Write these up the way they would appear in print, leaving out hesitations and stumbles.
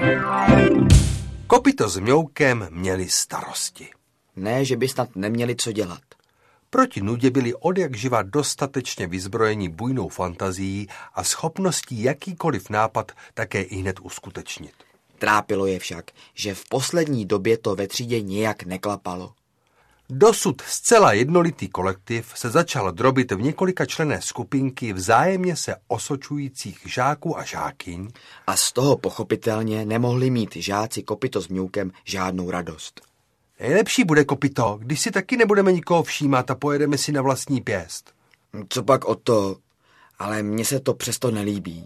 Kopyto s Mňoukem měli starosti. Ne, že by snad neměli co dělat. Proti nudě byli odjakživa dostatečně vyzbrojeni bujnou fantazií a schopností jakýkoliv nápad také ihned uskutečnit. Trápilo je však, že v poslední době to ve třídě nějak neklapalo. Dosud zcela jednolitý kolektiv se začal drobit v několikačlenné skupinky vzájemně se osočujících žáků a žákyň. A z toho pochopitelně nemohli mít žáci Kopyto s Mňoukem žádnou radost. Nejlepší bude, Kopyto, když si taky nebudeme nikoho všímat a pojedeme si na vlastní pěst. Co pak o to, ale mně se to přesto nelíbí.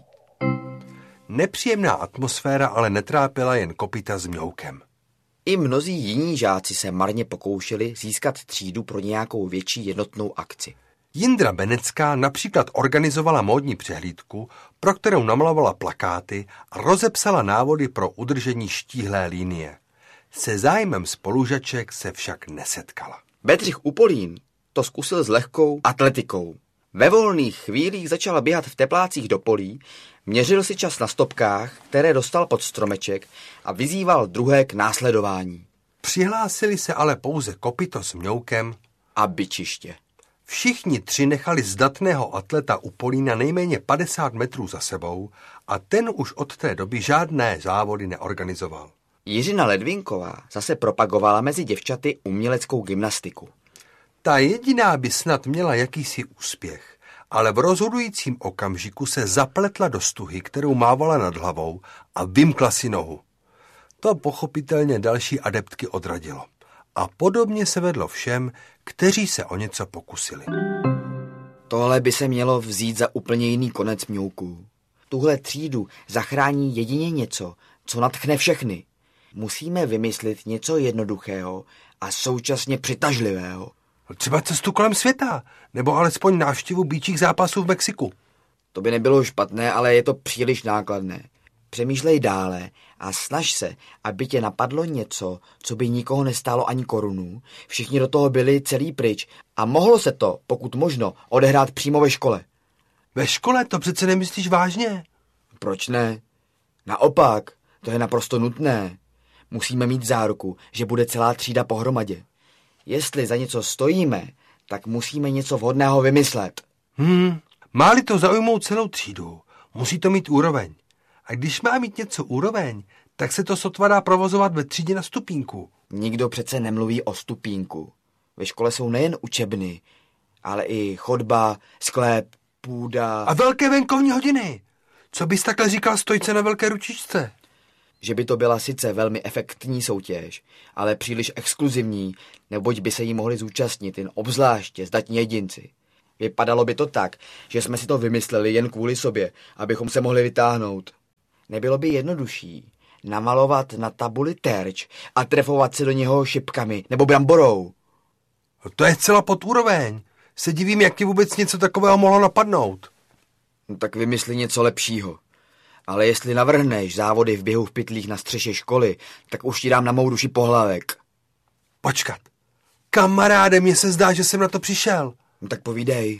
Nepříjemná atmosféra ale netrápila jen Kopyta s Mňoukem. I mnozí jiní žáci se marně pokoušeli získat třídu pro nějakou větší jednotnou akci. Jindra Benecká například organizovala módní přehlídku, pro kterou namalovala plakáty a rozepsala návody pro udržení štíhlé linie. Se zájmem spolužaček se však nesetkala. Bedřich Upolín to zkusil s lehkou atletikou. Ve volných chvílích začal běhat v teplácích do polí, měřil si čas na stopkách, které dostal pod stromeček a vyzýval druhé k následování. Přihlásili se ale pouze Kopyto s Mňoukem a Byčiště. Všichni tři nechali zdatného atleta Upolína nejméně 50 metrů za sebou a ten už od té doby žádné závody neorganizoval. Jiřina Ledvinková zase propagovala mezi děvčaty uměleckou gymnastiku. Ta jediná by snad měla jakýsi úspěch, ale v rozhodujícím okamžiku se zapletla do stuhy, kterou mávala nad hlavou a vymkla si nohu. To pochopitelně další adeptky odradilo. A podobně se vedlo všem, kteří se o něco pokusili. Tohle by se mělo vzít za úplně jiný konec Mňouků. Tuhle třídu zachrání jedině něco, co nadchne všechny. Musíme vymyslet něco jednoduchého a současně přitažlivého. Třeba cestu kolem světa, nebo alespoň návštěvu býčích zápasů v Mexiku. To by nebylo špatné, ale je to příliš nákladné. Přemýšlej dále a snaž se, aby tě napadlo něco, co by nikoho nestálo ani korunu. Všichni do toho byli celý pryč a mohlo se to, pokud možno, odehrát přímo ve škole. Ve škole to přece nemyslíš vážně? Proč ne? Naopak, to je naprosto nutné. Musíme mít záruku, že bude celá třída pohromadě. Jestli za něco stojíme, tak musíme něco vhodného vymyslet. Má-li to zaujmout celou třídu, musí to mít úroveň. A když má mít něco úroveň, tak se to sotva dá provozovat ve třídě na stupínku. Nikdo přece nemluví o stupínku. Ve škole jsou nejen učebny, ale i chodba, sklep, půda. A velké venkovní hodiny. Co bys takhle říkal stojce na velké ručičce? Že by to byla sice velmi efektní soutěž, ale příliš exkluzivní, neboť by se jí mohli zúčastnit jen obzvláště zdatní jedinci. Vypadalo by to tak, že jsme si to vymysleli jen kvůli sobě, abychom se mohli vytáhnout. Nebylo by jednodušší namalovat na tabuli terč a trefovat se do něho šipkami nebo bramborou. To je celá pod úroveň. Se divím, jak ti vůbec něco takového mohlo napadnout. No, tak vymysli něco lepšího. Ale jestli navrhneš závody v běhu v pytlích na střeše školy, tak už ti dám na mou duši pohlavek. Počkat. Kamaráde, mně se zdá, že jsem na to přišel. No tak povídej.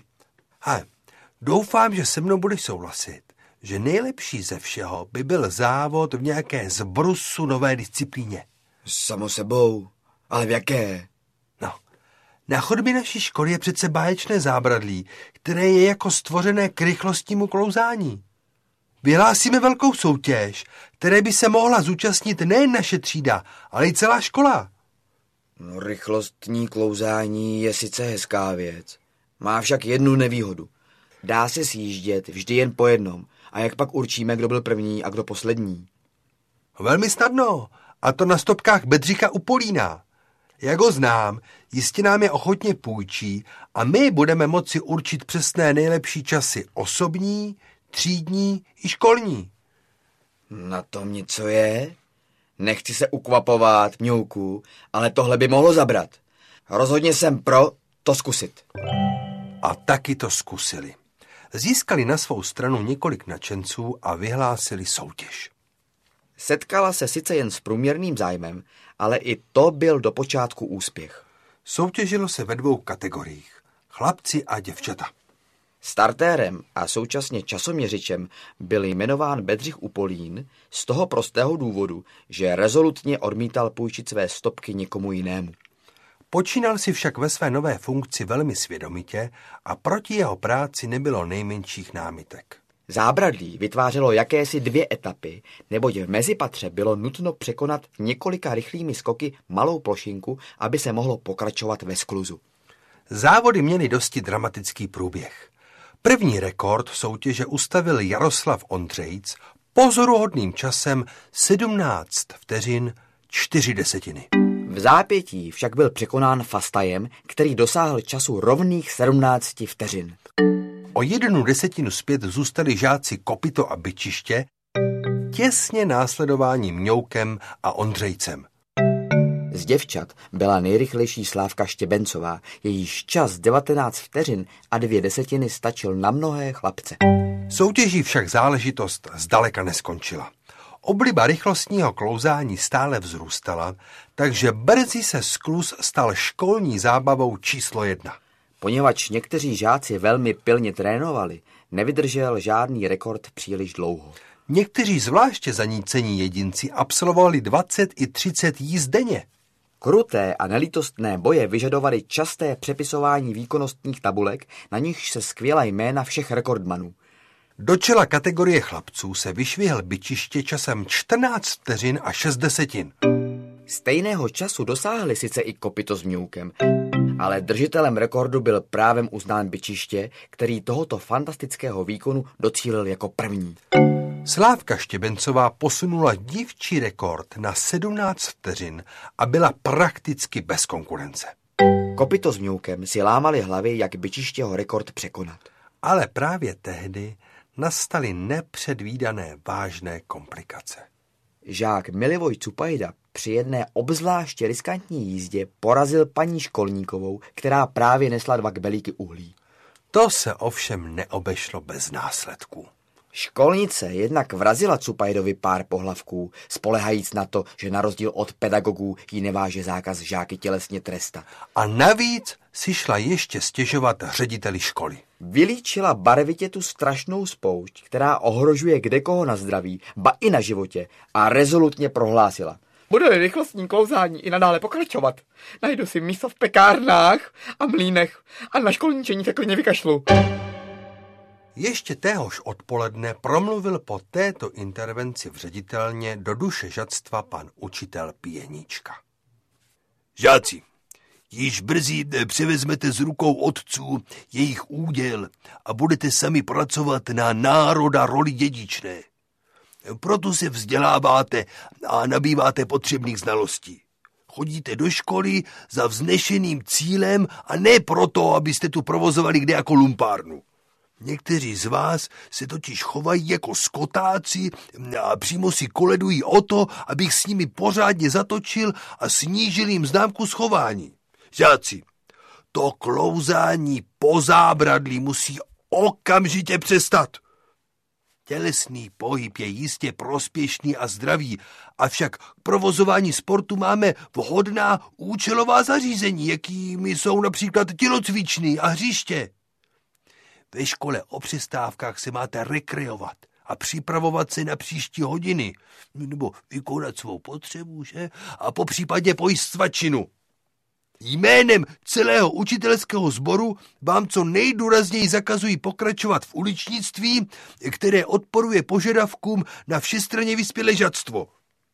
Doufám, že se mnou budeš souhlasit, že nejlepší ze všeho by byl závod v nějaké zbrusu nové disciplíně. Samo sebou. Ale v jaké? No, na chodbě naší školy je přece báječné zábradlí, které je jako stvořené k rychlostnímu klouzání. Vyhlásíme velkou soutěž, které by se mohla zúčastnit nejen naše třída, ale i celá škola. No, rychlostní klouzání je sice hezká věc. Má však jednu nevýhodu. Dá se sjíždět vždy jen po jednom. A jak pak určíme, kdo byl první a kdo poslední? Velmi snadno. A to na stopkách Bedřicha Upolína. Jak ho znám, jistě nám je ochotně půjčí a my budeme moci určit přesné nejlepší časy osobní, třídní i školní. Na tom něco je? Nechci se ukvapovat, Mňouku, ale tohle by mohlo zabrat. Rozhodně jsem pro to zkusit. A taky to zkusili. Získali na svou stranu několik nadšenců a vyhlásili soutěž. Setkala se sice jen s průměrným zájmem, ale i to byl do počátku úspěch. Soutěžilo se ve 2 kategoriích. Chlapci a děvčata. Startérem a současně časoměřičem byl jmenován Bedřich Upolín z toho prostého důvodu, že rezolutně odmítal půjčit své stopky někomu jinému. Počínal si však ve své nové funkci velmi svědomitě a proti jeho práci nebylo nejmenších námitek. Zábradlí vytvářelo jakési 2 etapy, neboť v mezipatře bylo nutno překonat několika rychlými skoky malou plošinku, aby se mohlo pokračovat ve skluzu. Závody měly dosti dramatický průběh. První rekord soutěže ustavil Jaroslav Ondřejc pozoruhodným časem 17 vteřin 4 desetiny. V zápětí však byl překonán Fastajem, který dosáhl času rovných 17 vteřin. O 1 desetinu zpět zůstali žáci Kopyto a Byčiště, těsně následování Mňoukem a Ondřejcem. Z děvčat byla nejrychlejší Slávka Štěbencová, jejíž čas 19 vteřin a 2 desetiny stačil na mnohé chlapce. Soutěží však záležitost zdaleka neskončila. Obliba rychlostního klouzání stále vzrůstala, takže brzy se skluz stal školní zábavou číslo 1. Poněvadž někteří žáci velmi pilně trénovali, nevydržel žádný rekord příliš dlouho. Někteří zvláště zanícení jedinci absolvovali 20 i 30 jízd denně. Kruté a nelítostné boje vyžadovaly časté přepisování výkonnostních tabulek, na nichž se skvěla jména všech rekordmanů. Do čela kategorie chlapců se vyšvihl Byčiště časem 14 vteřin a 6 desetin. Stejného času dosáhli sice i Kopyto s Mňoukem, ale držitelem rekordu byl právem uznán Byčiště, který tohoto fantastického výkonu docílil jako první. Slávka Štěbencová posunula dívčí rekord na 17 vteřin a byla prakticky bez konkurence. Kopyto s Mňoukem si lámali hlavy, jak Byčištěho rekord překonat. Ale právě tehdy nastaly nepředvídané vážné komplikace. Žák Milivoj Cupajda při jedné obzvláště riskantní jízdě porazil paní Školníkovou, která právě nesla 2 kbelíky uhlí. To se ovšem neobešlo bez následků. Školnice jednak vrazila Cupajdovi pár pohlavků, spolehajíc na to, že na rozdíl od pedagogů jí neváže zákaz žáky tělesně trestat. A navíc si šla ještě stěžovat řediteli školy. Vylíčila barvitě tu strašnou spoušť, která ohrožuje kdekoho na zdraví, ba i na životě, a rezolutně prohlásila: bude rychlostní klouzání i nadále pokračovat. Najdu si místo v pekárnách a mlýnech a na školníčení se klidně vykašlu. Ještě téhož odpoledne promluvil po této intervenci v ředitelně do duše žadstva pan učitel Pěníčka. Žáci, již brzy převezmete z rukou otců jejich úděl a budete sami pracovat na národa roli dědičné. Proto se vzděláváte a nabýváte potřebných znalostí. Chodíte do školy za vznešeným cílem a ne proto, abyste tu provozovali kde jako lumpárnu. Někteří z vás se totiž chovají jako skotáci a přímo si koledují o to, abych s nimi pořádně zatočil a snížil jim známku schování. Žáci, to klouzání po zábradlí musí okamžitě přestat. Tělesný pohyb je jistě prospěšný a zdravý, avšak k provozování sportu máme vhodná účelová zařízení, jakými jsou například tělocvičny a hřiště. Ve škole o přestávkách se máte rekreovat a připravovat se na příští hodiny, nebo vykonat svou potřebu, že? A popřípadě pojíst svačinu. Jménem celého učitelského sboru vám co nejdůrazněji zakazují pokračovat v uličnictví, které odporuje požadavkům na všestranně vyspělé žadstvo.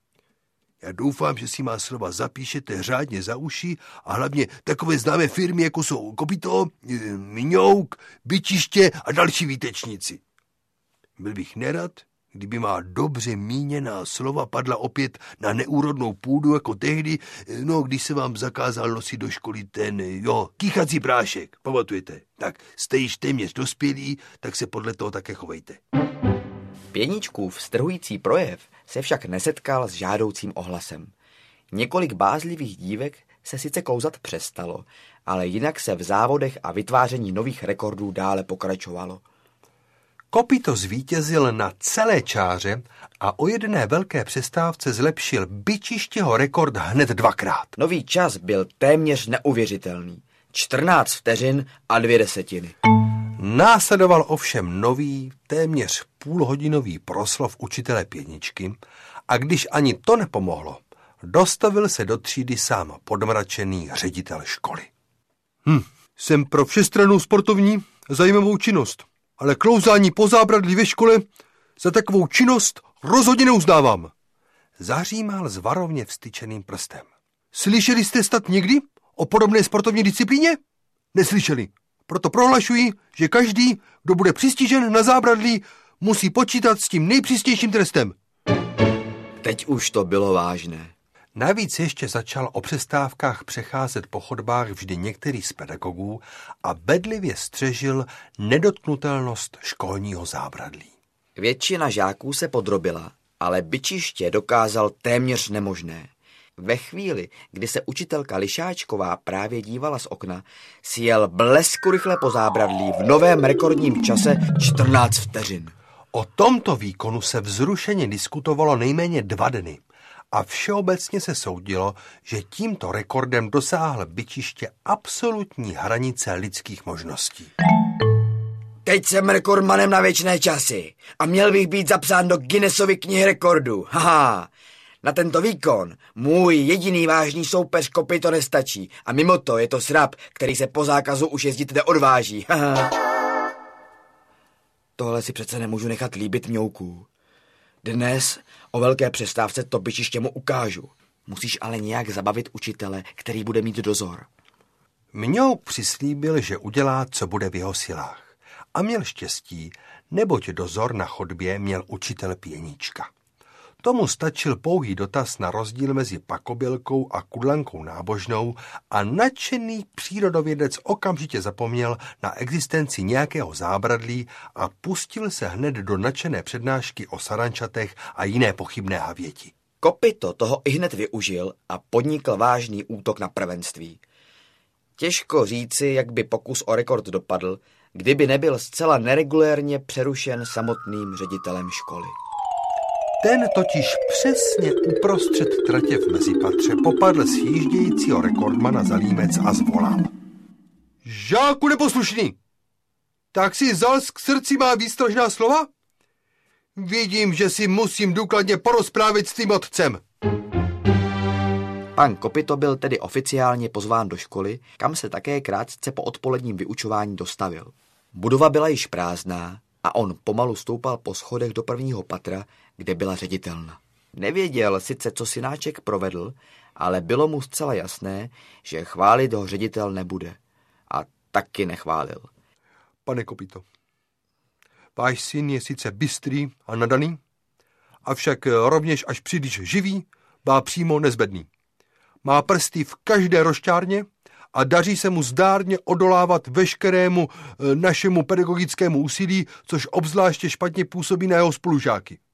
Já doufám, že si má slova zapíšete řádně za uši a hlavně takové známé firmy, jako jsou Kopyto, Mňouk, Byčiště a další výtečníci. Byl bych nerad, kdyby má dobře míněná slova padla opět na neúrodnou půdu, jako tehdy, když se vám zakázal nosit do školy ten, kýchací prášek, pamatujete? Tak jste již téměř dospělí, tak se podle toho také chovejte. Pěničkův strhující projev se však nesetkal s žádoucím ohlasem. Několik bázlivých dívek se sice klouzat přestalo, ale jinak se v závodech a vytváření nových rekordů dále pokračovalo. Kopyto zvítězil na celé čáře a o jedné velké přestávce zlepšil Byčištěho rekord hned 2krát. Nový čas byl téměř neuvěřitelný. 14 vteřin a 2 desetiny. Následoval ovšem nový, téměř půlhodinový proslov učitele pěničky a když ani to nepomohlo, dostavil se do třídy sám podmračený ředitel školy. Jsem pro všestrannou sportovní zajímavou činnost, ale klouzání po zábradlí ve škole za takovou činnost rozhodně neuznávám. Zahřímal s varovně vztyčeným prstem. Slyšeli jste snad někdy o podobné sportovní disciplíně? Neslyšeli. Proto prohlašuji, že každý, kdo bude přistižen na zábradlí, musí počítat s tím nejpřísnějším trestem. Teď už to bylo vážné. Navíc ještě začal o přestávkách přecházet po chodbách vždy některý z pedagogů a bedlivě střežil nedotknutelnost školního zábradlí. Většina žáků se podrobila, ale bičiště dokázal téměř nemožné. Ve chvíli, kdy se učitelka Lišáčková právě dívala z okna, si jel bleskurychle po zábradlí v novém rekordním čase 14 vteřin. O tomto výkonu se vzrušeně diskutovalo nejméně 2 dny a všeobecně se soudilo, že tímto rekordem dosáhl bičiště absolutní hranice lidských možností. Teď jsem rekordmanem na věčné časy a měl bych být zapsán do Guinnessovy knihy rekordů. Haha, na tento výkon můj jediný vážný soupeř kopyto nestačí a mimo to je to srab, který se po zákazu už jezdit neodváží. Haha. Tohle si přece nemůžu nechat líbit mňouků. Dnes o velké přestávce to bičiště mu ukážu. Musíš ale nějak zabavit učitele, který bude mít dozor. Mňouk přislíbil, že udělá, co bude v jeho silách. A měl štěstí, neboť dozor na chodbě měl učitel pěnička. Tomu stačil pouhý dotaz na rozdíl mezi pakobělkou a kudlankou nábožnou a nadšený přírodovědec okamžitě zapomněl na existenci nějakého zábradlí a pustil se hned do nadšené přednášky o sarančatech a jiné pochybné havěti. Kopyto toho ihned využil a podnikl vážný útok na prvenství. Těžko říci, jak by pokus o rekord dopadl, kdyby nebyl zcela neregulérně přerušen samotným ředitelem školy. Ten totiž přesně uprostřed tratě v mezipatře popadl sjíždějícího rekordmana za límec a zvolal. Žáku neposlušný, tak si vzal k srdci má výstražná slova? Vidím, že si musím důkladně porozprávit s tvým otcem. Pan Kopyto byl tedy oficiálně pozván do školy, kam se také krátce po odpoledním vyučování dostavil. Budova byla již prázdná a on pomalu stoupal po schodech do 1. patra, kde byla ředitelna. Nevěděl sice, co synáček provedl, ale bylo mu zcela jasné, že chválit ho ředitel nebude. A taky nechválil. Pane Kopyto, váš syn je sice bystrý a nadaný, avšak rovněž až příliš živý, bá přímo nezbedný. Má prsty v každé rošťárně a daří se mu zdárně odolávat veškerému našemu pedagogickému úsilí, což obzvláště špatně působí na jeho spolužáky.